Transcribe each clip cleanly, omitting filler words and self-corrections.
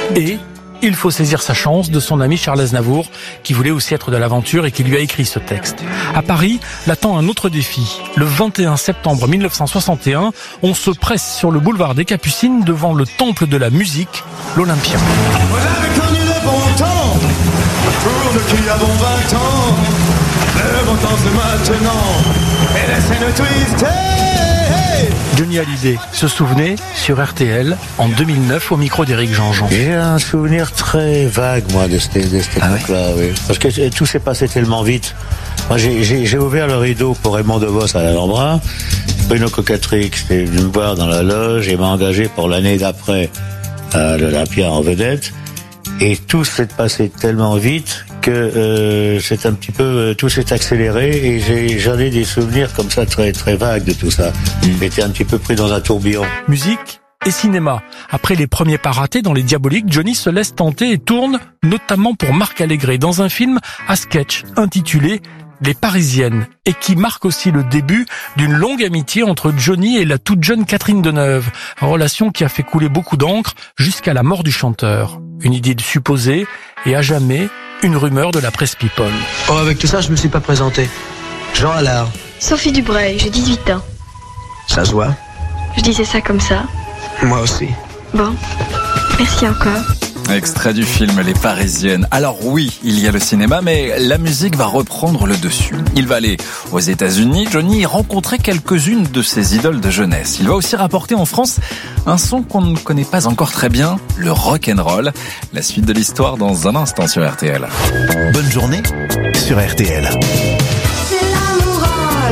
Et il faut saisir sa chance de son ami Charles Aznavour, qui voulait aussi être de l'aventure et qui lui a écrit ce texte. À Paris, l'attend un autre défi. Le 21 septembre 1961, on se presse sur le boulevard des Capucines devant le temple de la musique, l'Olympia. Vous avez connu le bon temps, pour nous qui avons 20 ans. Le bon temps c'est maintenant, et laissez-nous twister. Johnny Hallyday se souvenait sur RTL en 2009 au micro d'Éric Jean-Jean. J'ai un souvenir très vague, moi, de cette époque-là, oui. Parce que tout s'est passé tellement vite. Moi, j'ai ouvert le rideau pour Raymond DeVos à l'Alhambra. Bruno Coquatrix était venu me voir dans la loge et m'a engagé pour l'année d'après à l'Olympia en vedette. Et tout s'est passé tellement vite que c'est un petit peu tout s'est accéléré et j'en ai des souvenirs comme ça très très vagues de tout ça. J'étais un petit peu pris dans un tourbillon. Musique et cinéma. Après les premiers pas ratés dans Les Diaboliques, Johnny se laisse tenter et tourne notamment pour Marc Allégret dans un film à sketch intitulé Les Parisiennes, et qui marque aussi le début d'une longue amitié entre Johnny et la toute jeune Catherine Deneuve, relation qui a fait couler beaucoup d'encre jusqu'à la mort du chanteur. Une idylle supposée et à jamais une rumeur de la presse people. Oh, avec tout ça, je me suis pas présenté. Jean Allard. Sophie Dubreuil, j'ai 18 ans. Ça se voit. Je disais ça comme ça. Moi aussi. Bon, merci encore. Extrait du film Les Parisiennes. Alors oui, il y a le cinéma, mais la musique va reprendre le dessus. Il va aller aux États-Unis, Johnny, y rencontrer quelques-unes de ses idoles de jeunesse. Il va aussi rapporter en France un son qu'on ne connaît pas encore très bien, le rock'n'roll. La suite de l'histoire dans un instant sur RTL. Bonne journée sur RTL. C'est l'amour à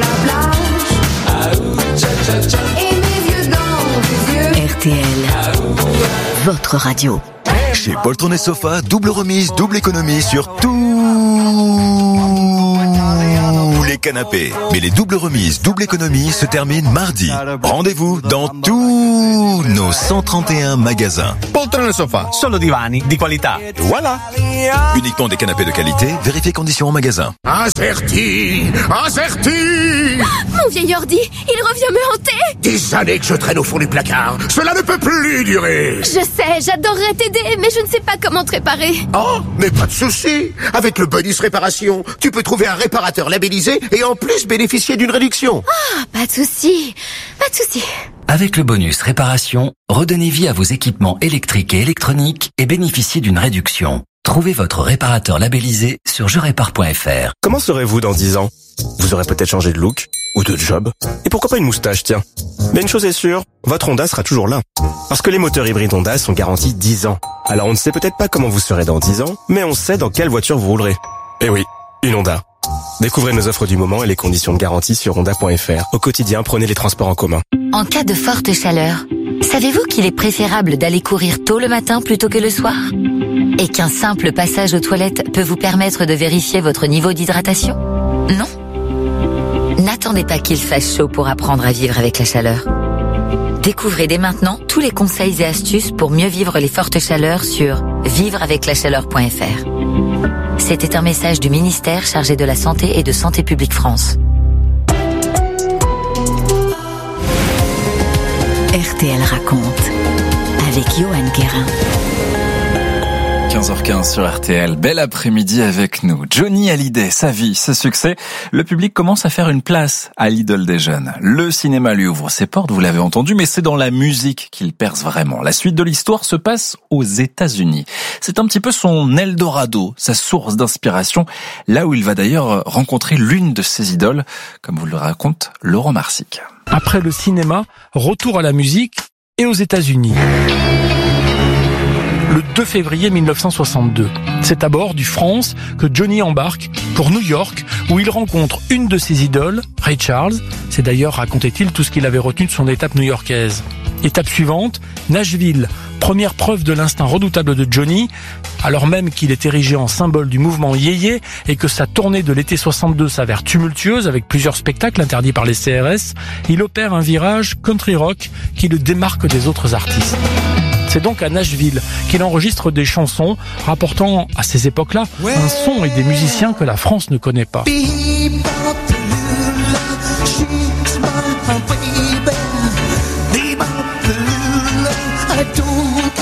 la plage. Et mes yeux dans tes yeux. RTL, votre radio. Chez Poltron et Sofa, double remise, double économie sur tous les canapés. Mais les doubles remises, double économie se terminent mardi. Rendez-vous dans tous nos 131 magasins. Poltron e Sofa, solo divani di qualità. Et voilà. Uniquement des canapés de qualité, vérifiez conditions en magasin. Acerti. Mon vieil ordi, il revient me hanter. Des années que je traîne au fond du placard. Cela ne peut plus durer. Je sais, j'adorerais t'aider, mais je ne sais pas comment te réparer. Oh, mais pas de souci. Avec le bonus réparation, tu peux trouver un réparateur labellisé et en plus bénéficier d'une réduction. Ah, pas de souci. Avec le bonus réparation, redonnez vie à vos équipements électriques et électroniques et bénéficiez d'une réduction. Trouvez votre réparateur labellisé sur jerépare.fr. Comment serez-vous dans 10 ans? Vous aurez peut-être changé de look ou de job. Et pourquoi pas une moustache, tiens. Mais une chose est sûre, votre Honda sera toujours là. Parce que les moteurs hybrides Honda sont garantis 10 ans. Alors on ne sait peut-être pas comment vous serez dans 10 ans, mais on sait dans quelle voiture vous roulerez. Eh oui, une Honda. Découvrez nos offres du moment et les conditions de garantie sur honda.fr. Au quotidien, prenez les transports en commun. En cas de forte chaleur, savez-vous qu'il est préférable d'aller courir tôt le matin plutôt que le soir? Et qu'un simple passage aux toilettes peut vous permettre de vérifier votre niveau d'hydratation? Non? N'attendez pas qu'il fasse chaud pour apprendre à vivre avec la chaleur. Découvrez dès maintenant tous les conseils et astuces pour mieux vivre les fortes chaleurs sur vivreaveclachaleur.fr. C'était un message du ministère chargé de la Santé et de Santé publique France. RTL raconte avec Johan Guérin. 15h15 sur RTL, bel après-midi avec nous. Johnny Hallyday, sa vie, ses succès, le public commence à faire une place à l'idole des jeunes. Le cinéma lui ouvre ses portes, vous l'avez entendu, mais c'est dans la musique qu'il perce vraiment. La suite de l'histoire se passe aux États-Unis. C'est un petit peu son Eldorado, sa source d'inspiration, là où il va d'ailleurs rencontrer l'une de ses idoles, comme vous le raconte Laurent Marsic. Après le cinéma, retour à la musique et aux États-Unis. Le 2 février 1962. C'est à bord du France que Johnny embarque pour New York, où il rencontre une de ses idoles, Ray Charles. C'est d'ailleurs, racontait-il, tout ce qu'il avait retenu de son étape new-yorkaise. Étape suivante, Nashville. Première preuve de l'instinct redoutable de Johnny, alors même qu'il est érigé en symbole du mouvement yéyé et que sa tournée de l'été 62 s'avère tumultueuse avec plusieurs spectacles interdits par les CRS, il opère un virage country rock qui le démarque des autres artistes. C'est donc à Nashville qu'il enregistre des chansons rapportant à ces époques-là un son et des musiciens que la France ne connaît pas.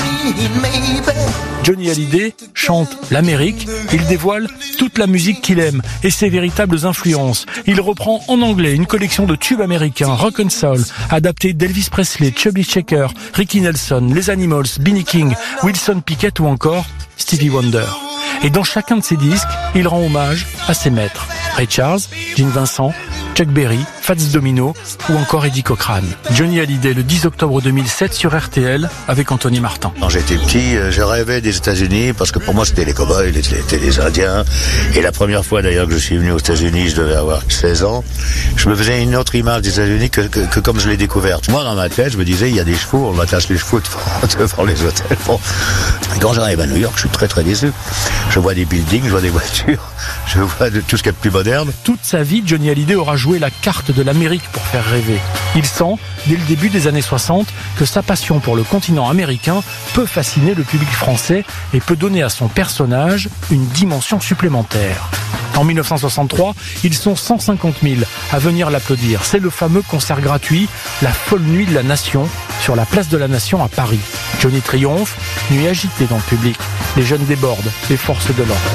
Johnny Hallyday chante l'Amérique, il dévoile toute la musique qu'il aime et ses véritables influences. Il reprend en anglais une collection de tubes américains, rock and soul, adaptés d'Elvis Presley, Chubby Checker, Ricky Nelson, les Animals, B.B. King, Wilson Pickett ou encore Stevie Wonder. Et dans chacun de ses disques, il rend hommage à ses maîtres. Ray Charles, Gene Vincent, Chuck Berry, Fats Domino ou encore Eddie Cochran. Johnny Hallyday le 10 octobre 2007 sur RTL avec Anthony Martin. Quand j'étais petit, je rêvais des États-Unis parce que pour moi c'était les cow-boys, c'était les Indiens. Et la première fois d'ailleurs que je suis venu aux États-Unis, je devais avoir 16 ans. Je me faisais une autre image des États-Unis que comme je l'ai découverte. Moi dans ma tête, je me disais il y a des chevaux, on attache les chevaux devant les hôtels. Bon. Et quand j'arrive à New York, je suis très très déçu. Je vois des buildings, je vois des voitures, je vois de tout ce qui est plus moderne. Toute sa vie, Johnny Hallyday aura joué la carte de l'Amérique pour faire rêver. Il sent, dès le début des années 60, que sa passion pour le continent américain peut fasciner le public français et peut donner à son personnage une dimension supplémentaire. En 1963, ils sont 150 000 à venir l'applaudir. C'est le fameux concert gratuit, la folle nuit de la Nation, sur la place de la Nation à Paris. Johnny triomphe, nuit agitée dans le public. Les jeunes débordent, les forces de l'ordre.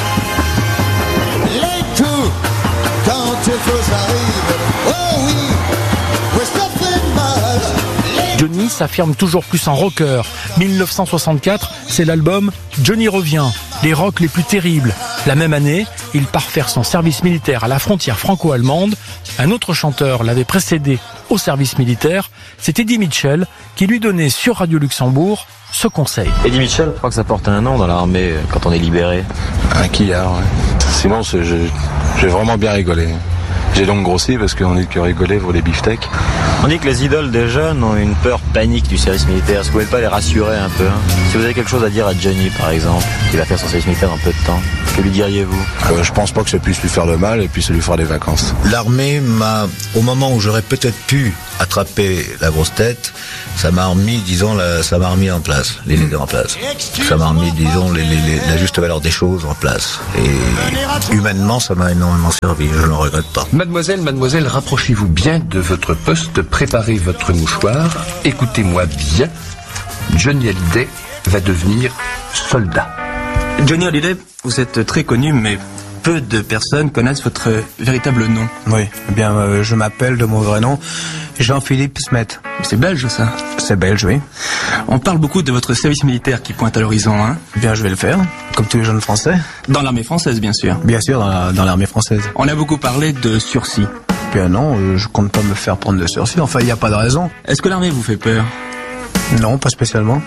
Les coups, quand il faut ça arrive, oh oui, oui ça fait mal. Johnny s'affirme toujours plus en rocker. 1964, c'est l'album Johnny revient, les rocks les plus terribles. La même année, il part faire son service militaire à la frontière franco-allemande. Un autre chanteur l'avait précédé au service militaire, c'est Eddie Mitchell qui lui donnait sur Radio Luxembourg ce conseil. Eddie Mitchell, je crois que ça porte un nom dans l'armée quand on est libéré. Un quillard, ouais. Sinon, j'ai vraiment bien rigolé. J'ai donc grossi parce qu'on dit que rigoler vaut les beefsteaks. On dit que les idoles des jeunes ont une peur panique du service militaire. Est-ce que vous pouvez pas les rassurer un peu, hein? Si vous avez quelque chose à dire à Johnny, par exemple, qui va faire son service militaire dans peu de temps, que lui diriez-vous? Je pense pas que ça puisse lui faire de mal et puis ça lui fera des vacances. L'armée m'a, au moment où j'aurais peut-être pu attraper la grosse tête, ça m'a remis, disons, ça m'a remis en place, les leaders en place. Ça m'a remis, disons, la juste valeur des choses en place. Et humainement, ça m'a énormément servi, je n'en regrette pas. Mademoiselle, rapprochez-vous bien de votre poste, préparez votre mouchoir, écoutez-moi bien. Johnny Hallyday va devenir soldat. Johnny Hallyday, vous êtes très connu, mais peu de personnes connaissent votre véritable nom. Oui, eh bien, je m'appelle de mon vrai nom Jean-Philippe Smet. C'est belge, ça? C'est belge, oui. On parle beaucoup de votre service militaire qui pointe à l'horizon, hein? Eh bien, je vais le faire, comme tous les jeunes français. Dans l'armée française, bien sûr. Bien sûr, dans l'armée française. On a beaucoup parlé de sursis. Bien non, je compte pas me faire prendre de sursis, enfin, il n'y a pas de raison. Est-ce que l'armée vous fait peur? Non, pas spécialement.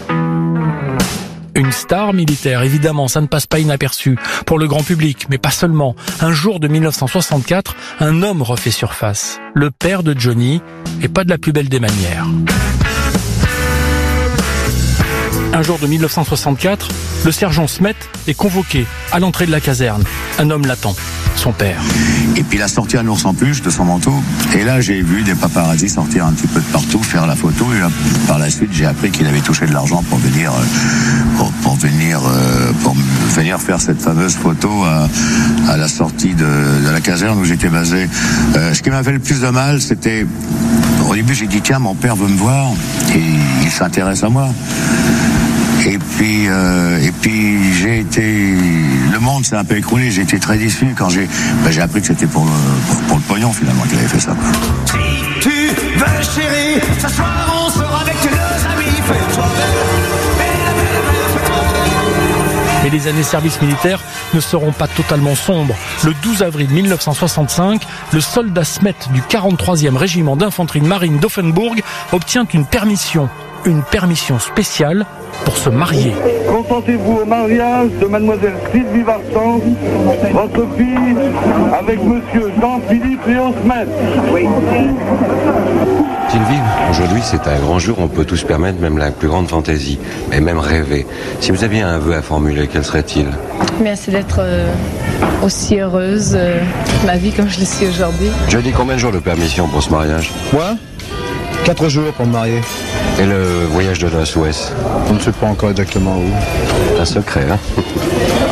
Une star militaire, évidemment, ça ne passe pas inaperçu pour le grand public, mais pas seulement. Un jour de 1964, un homme refait surface, le père de Johnny, et pas de la plus belle des manières. Un jour de 1964, le sergent Smet est convoqué à l'entrée de la caserne. Un homme l'attend, son père. Et puis il a sorti un ours en peluche de son manteau. Et là, j'ai vu des paparazzis sortir un petit peu de partout, faire la photo. Et là, par la suite, j'ai appris qu'il avait touché de l'argent pour venir faire cette fameuse photo à la sortie de la caserne où j'étais basé. Ce qui m'a fait le plus de mal, c'était... Au début, j'ai dit, tiens, mon père veut me voir et il s'intéresse à moi. Et puis j'ai été... Le monde s'est un peu écroulé, j'ai été très déçu quand j'ai appris que c'était pour le pognon finalement qu'il avait fait ça. Si tu veux chérie, ce soir on sera avec nos amis, fais-toi Mais les années service militaire ne seront pas totalement sombres. Le 12 avril 1965, le soldat Smet du 43e régiment d'infanterie de marine d'Offenbourg obtient une permission spéciale pour se marier. Consentez-vous au mariage de mademoiselle Sylvie Varsan, votre fille, avec monsieur Jean-Philippe Léon Smet. Oui. Sylvie, aujourd'hui c'est un grand jour, on peut tous se permettre même la plus grande fantaisie, mais même rêver. Si vous aviez un vœu à formuler, quel serait-il? Bien, c'est d'être aussi heureuse toute ma vie comme je le suis aujourd'hui. Johnny, combien de jours de permission pour ce mariage? Quoi? 4 jours pour me marier. Et le voyage de l'Ouest? On ne sait pas encore exactement où. Un secret, hein?